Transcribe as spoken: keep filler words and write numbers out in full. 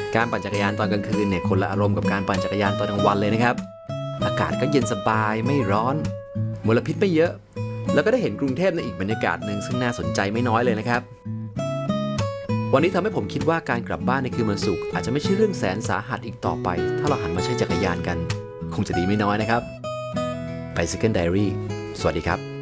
การปั่นจักรยานตอนกลางคืนเนี่ยคนละอารมณ์กับการปั่นจักรยานตอนกลางวันเลยนะครับอากาศก็เย็นสบายไม่ร้อนมลพิษไม่เยอะแล้วก็ได้เห็นกรุงเทพในอีกบรรยากาศหนึ่งซึ่งน่าสนใจไม่น้อยเลยนะครับวันนี้ทำให้ผมคิดว่าการกลับบ้านในคืนวันศุกร์อาจจะไม่ใช่เรื่องแสนสาหัสอีกต่อไปถ้าเราหันมาใช้จักรยานกันคงจะดีไม่น้อยนะครับ Bicycle Diary สวัสดีครับ